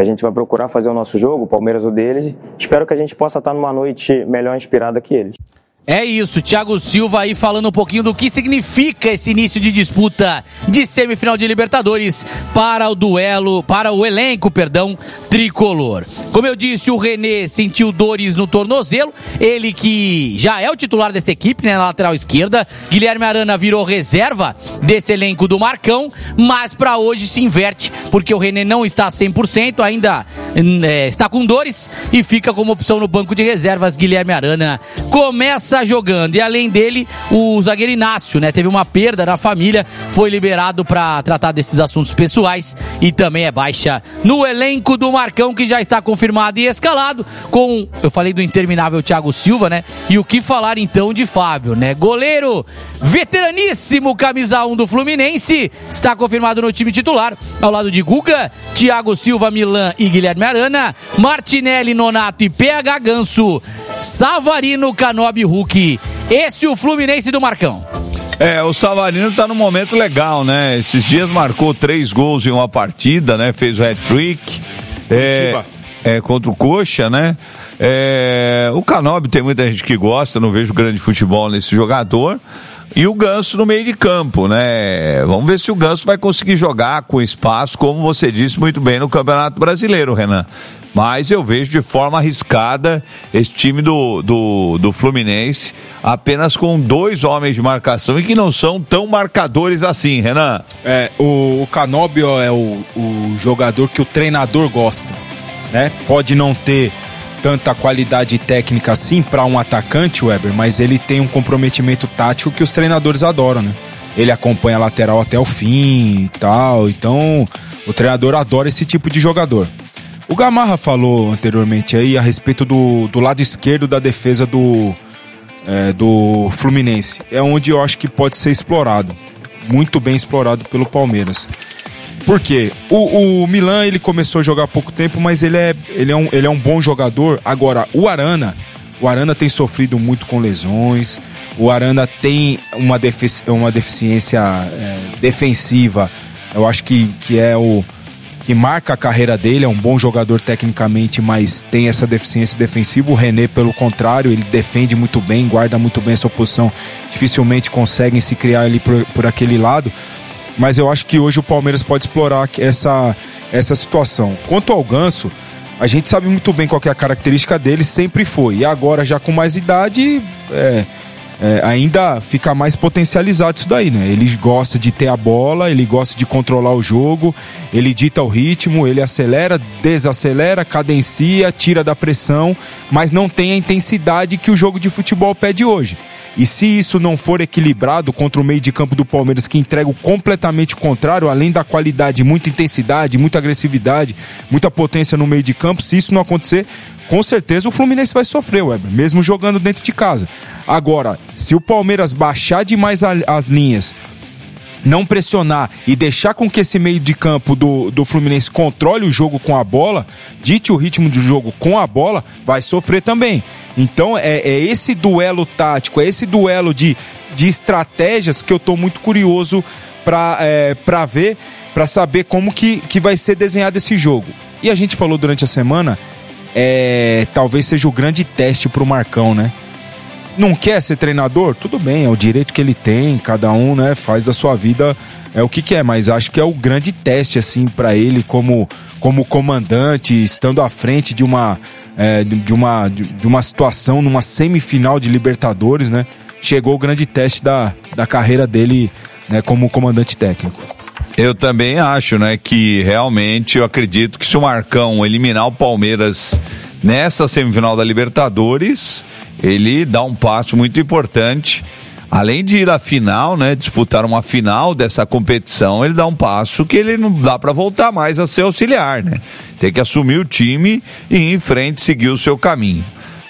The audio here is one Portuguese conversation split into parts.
a gente vai procurar fazer o nosso jogo, o Palmeiras o deles. Espero que a gente possa estar numa noite melhor inspirada que eles. É isso, Thiago Silva aí falando um pouquinho do que significa esse início de disputa de semifinal de Libertadores para o elenco tricolor. Como eu disse, o René sentiu dores no tornozelo, ele que já é o titular dessa equipe, né, na lateral esquerda. Guilherme Arana virou reserva desse elenco do Marcão, mas para hoje se inverte, porque o René não está 100%, ainda está com dores e fica como opção no banco de reservas. Guilherme Arana começa jogando, e além dele, o zagueiro Inácio, né? Teve uma perda na família, foi liberado para tratar desses assuntos pessoais e também é baixa no elenco do Marcão, que já está confirmado e escalado com, eu falei do interminável Thiago Silva, né? E o que falar então de Fábio, né? Goleiro veteraníssimo, camisa 1 do Fluminense, está confirmado no time titular, ao lado de Guga, Thiago Silva, Milan e Guilherme Arana, Martinelli, Nonato e PH Ganso, Savarino, Canobi, Hulk. Esse é o Fluminense do Marcão. O Savarino tá num momento legal, né? Esses dias marcou 3 gols em uma partida, né? Fez o hat-trick contra o Coxa, né? O Canobi tem muita gente que gosta, não vejo grande futebol nesse jogador. E o Ganso no meio de campo, né? Vamos ver se o Ganso vai conseguir jogar com espaço, como você disse muito bem, no Campeonato Brasileiro, Renan. Mas eu vejo de forma arriscada esse time do Fluminense, apenas com 2 homens de marcação e que não são tão marcadores assim, Renan. O Canóbio é o jogador que o treinador gosta, né? Pode não ter tanta qualidade técnica assim para um atacante, Weber, mas ele tem um comprometimento tático que os treinadores adoram, né? Ele acompanha a lateral até o fim e tal, então o treinador adora esse tipo de jogador. O Gamarra falou anteriormente aí a respeito do lado esquerdo da defesa do Fluminense. É onde eu acho que pode ser explorado, muito bem explorado pelo Palmeiras. Por quê? O Milan, ele começou a jogar há pouco tempo, mas ele é um bom jogador. Agora, o Arana tem sofrido muito com lesões. O Arana tem uma deficiência defensiva. Eu acho que é o que marca a carreira dele. É um bom jogador tecnicamente, mas tem essa deficiência defensiva. O René, pelo contrário, ele defende muito bem, guarda muito bem a sua posição. Dificilmente conseguem se criar ali por aquele lado. Mas eu acho que hoje o Palmeiras pode explorar essa situação. Quanto ao Ganso, a gente sabe muito bem qual que é a característica dele, sempre foi. E agora, já com mais idade, ainda fica mais potencializado isso daí, né? Ele gosta de ter a bola, ele gosta de controlar o jogo, ele dita o ritmo, ele acelera, desacelera, cadencia, tira da pressão, mas não tem a intensidade que o jogo de futebol pede hoje. E se isso não for equilibrado contra o meio de campo do Palmeiras, que entrega completamente o contrário, além da qualidade, muita intensidade, muita agressividade, muita potência no meio de campo, se isso não acontecer, com certeza o Fluminense vai sofrer, Weber, mesmo jogando dentro de casa. Agora, se o Palmeiras baixar demais as linhas, não pressionar e deixar com que esse meio de campo do Fluminense controle o jogo com a bola, dite o ritmo do jogo com a bola, vai sofrer também. Então é esse duelo tático, é esse duelo de estratégias que eu tô muito curioso para ver, para saber como que vai ser desenhado esse jogo. E a gente falou durante a semana, talvez seja o grande teste pro Marcão, né? Não quer ser treinador? Tudo bem, é o direito que ele tem, cada um, né, faz da sua vida o que quer, mas acho que é o grande teste, assim, para ele como comandante, estando à frente de uma situação, numa semifinal de Libertadores, né? Chegou o grande teste da carreira dele, né, como comandante técnico. Eu também acho, né, que realmente eu acredito que se o Marcão eliminar o Palmeiras nessa semifinal da Libertadores, ele dá um passo muito importante. Além de ir à final, né, disputar uma final dessa competição, ele dá um passo que ele não dá para voltar mais a ser auxiliar, né? Tem que assumir o time e ir em frente, seguir o seu caminho.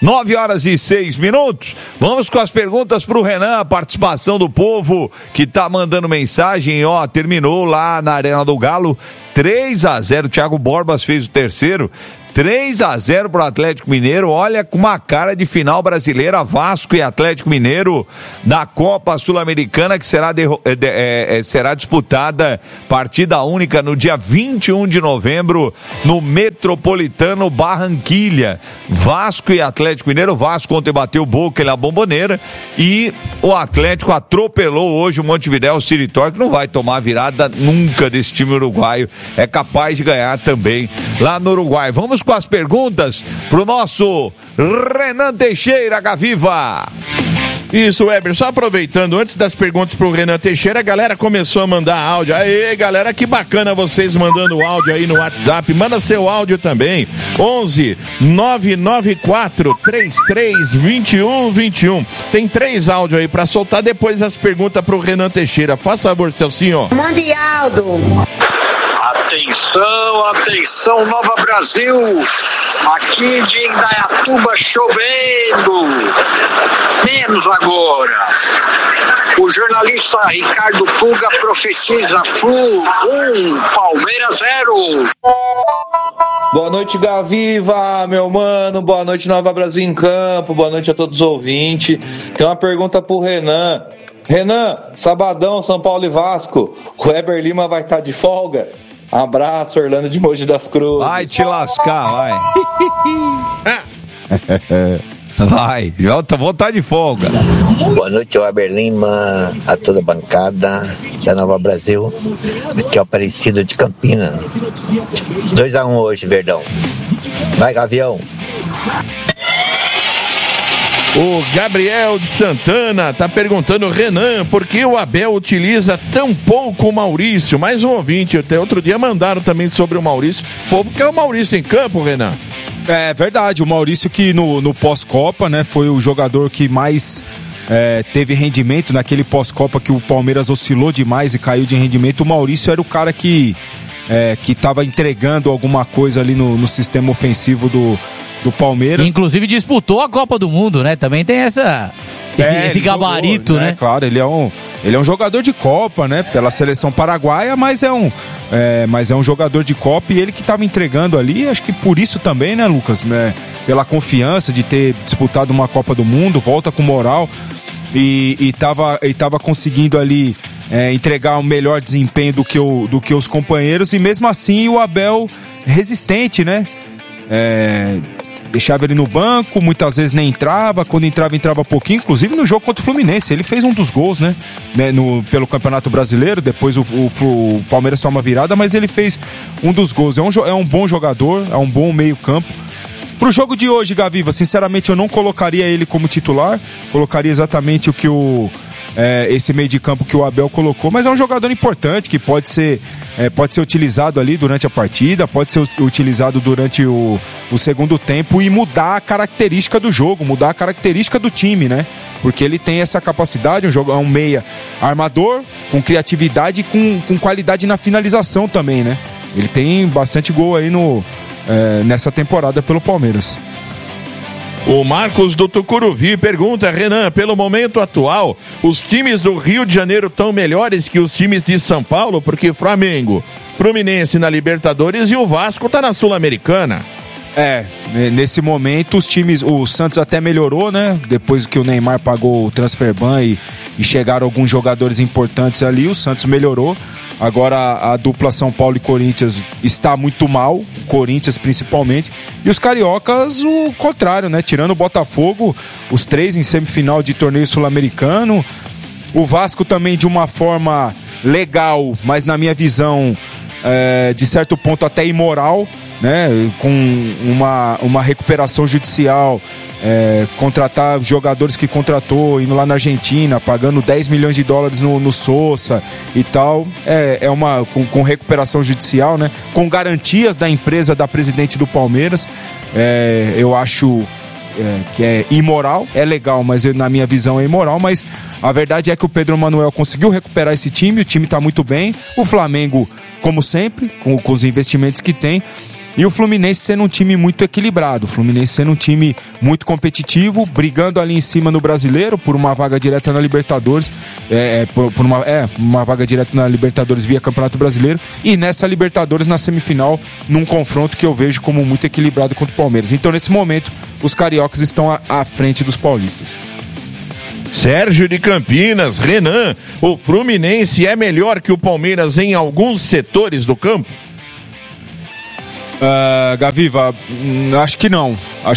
9h06. Vamos com as perguntas pro Renan, a participação do povo que tá mandando mensagem, terminou lá na Arena do Galo, 3-0, Thiago Borbas fez o terceiro, 3-0 pro Atlético Mineiro. Olha, com uma cara de final brasileira, Vasco e Atlético Mineiro da Copa Sul-Americana, que será disputada partida única no dia 21 de novembro no Metropolitano Barranquilha. Vasco e Atlético Mineiro. O Vasco ontem bateu Boca na Bombonera e o Atlético atropelou hoje o Montevidéu City Torque, que não vai tomar virada nunca desse time uruguaio. É capaz de ganhar também lá no Uruguai. Vamos com as perguntas pro nosso Renan Teixeira, Gaviva. Isso, Weber, só aproveitando, antes das perguntas pro Renan Teixeira, a galera começou a mandar áudio. Aê, galera, que bacana vocês mandando áudio aí no WhatsApp. Manda seu áudio também. 11 994 33 21 21. Tem 3 áudios aí pra soltar, depois as perguntas pro Renan Teixeira. Faz favor, Celcinho. Mande áudio. Atenção, atenção, Nova Brasil, aqui de Indaiatuba chovendo, menos agora. O jornalista Ricardo Puga profetiza Flu 1, Palmeiras 0. Boa noite, Gaviva, meu mano, boa noite, Nova Brasil em Campo, boa noite a todos os ouvintes. Tem uma pergunta pro Renan. Renan, sabadão, São Paulo e Vasco, o Weber Lima vai estar de folga? Abraço, Orlando de Mogi das Cruzes. Vai te lascar, vai. Vai, vou estar de folga. Boa noite, Weber Lima, a toda a bancada da Nova Brasil. Aqui é o Aparecido de Campina. 2-1 hoje, Verdão. Vai, Gavião. O Gabriel de Santana tá perguntando, Renan, por que o Abel utiliza tão pouco o Maurício? Mais um ouvinte, até outro dia mandaram também sobre o Maurício. O povo quer o Maurício em campo, Renan. É verdade, o Maurício que no pós-Copa, né, foi o jogador que mais teve rendimento naquele pós-Copa que o Palmeiras oscilou demais e caiu de rendimento. O Maurício era o cara que estava entregando alguma coisa ali no sistema ofensivo do Palmeiras. Inclusive disputou a Copa do Mundo, né? Também tem esse gabarito, jogou, né? Claro, ele é um jogador de Copa, né? Pela seleção paraguaia, mas é um jogador de Copa e ele que estava entregando ali, acho que por isso também, né, Lucas? Pela confiança de ter disputado uma Copa do Mundo, volta com moral e tava conseguindo ali entregar um melhor desempenho do que os companheiros, e mesmo assim o Abel resistente, né? Deixava ele no banco, muitas vezes nem entrava, quando entrava pouquinho, inclusive no jogo contra o Fluminense, ele fez um dos gols, né? Pelo Campeonato Brasileiro, depois o Palmeiras toma virada, mas ele fez um dos gols, é um bom jogador, é um bom meio campo. Pro jogo de hoje, Gaviva, sinceramente eu não colocaria ele como titular, colocaria exatamente o que esse meio de campo que o Abel colocou, mas é um jogador importante que pode ser utilizado ali durante a partida, pode ser utilizado durante o segundo tempo e mudar a característica do jogo, mudar a característica do time, né? Porque ele tem essa capacidade, é um meia armador, com criatividade e com qualidade na finalização também, né? Ele tem bastante gol aí nessa temporada pelo Palmeiras. O Marcos do Tucuruvi pergunta, Renan, pelo momento atual, os times do Rio de Janeiro estão melhores que os times de São Paulo? Porque Flamengo, Fluminense na Libertadores e o Vasco tá na Sul-Americana. Nesse momento o Santos até melhorou, né? Depois que o Neymar pagou o transfer ban e chegaram alguns jogadores importantes ali, o Santos melhorou. Agora a dupla São Paulo e Corinthians está muito mal, o Corinthians principalmente, e os cariocas o contrário, né? Tirando o Botafogo, os 3 em semifinal de torneio sul-americano, o Vasco também de uma forma legal, mas na minha visão de certo ponto até imoral, né? Com uma recuperação judicial, contratar jogadores que contratou, indo lá na Argentina, pagando 10 milhões de dólares no Sousa e tal, com recuperação judicial, né? Com garantias da empresa da presidente do Palmeiras, eu acho que é imoral, é legal, mas na minha visão é imoral, mas a verdade é que o Pedro Manuel conseguiu recuperar esse time, o time está muito bem, o Flamengo, como sempre, com os investimentos que tem, E o Fluminense sendo um time muito equilibrado, o Fluminense sendo um time muito competitivo, brigando ali em cima no Brasileiro por uma vaga direta na Libertadores, uma vaga direta na Libertadores via Campeonato Brasileiro, e nessa Libertadores na semifinal, num confronto que eu vejo como muito equilibrado contra o Palmeiras. Então, nesse momento, os cariocas estão à frente dos paulistas. Sérgio de Campinas, Renan, o Fluminense é melhor que o Palmeiras em alguns setores do campo? Gaviva, acho que não.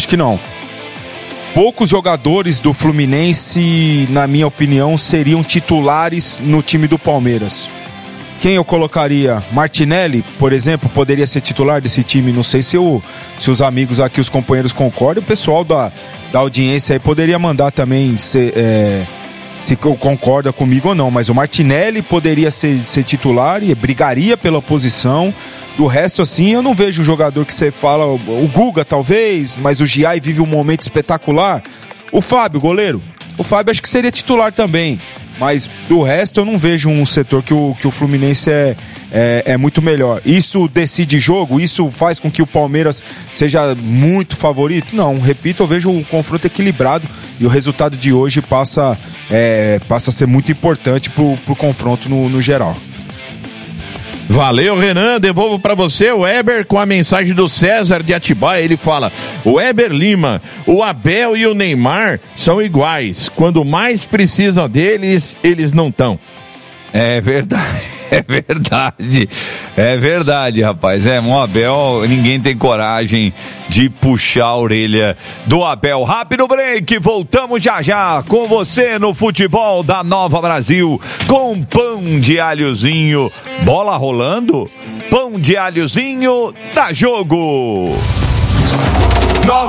Poucos jogadores do Fluminense, na minha opinião, seriam titulares no time do Palmeiras. Quem eu colocaria? Martinelli, por exemplo, poderia ser titular desse time. Não sei se os amigos aqui, os companheiros concordam. O pessoal da audiência aí poderia mandar também se concorda comigo ou não. Mas o Martinelli poderia ser titular e brigaria pela posição. Do resto, assim, eu não vejo um jogador que você fala... O Guga, talvez, mas o Giai vive um momento espetacular. O Fábio, goleiro. O Fábio acho que seria titular também. Mas do resto eu não vejo um setor que o Fluminense é muito melhor. Isso decide jogo? Isso faz com que o Palmeiras seja muito favorito? Não, repito, eu vejo um confronto equilibrado e o resultado de hoje passa a ser muito importante pro confronto no geral. Valeu, Renan. Devolvo pra você o Weber com a mensagem do César de Atibaia. Ele fala: o Weber Lima, o Abel e o Neymar são iguais. Quando mais precisam deles, eles não estão. É verdade. É verdade, rapaz. O Abel, ninguém tem coragem de puxar a orelha do Abel. Rápido break, voltamos já com você no futebol da Nova Brasil, com pão de alhozinho. Bola rolando, pão de alhozinho, dá jogo.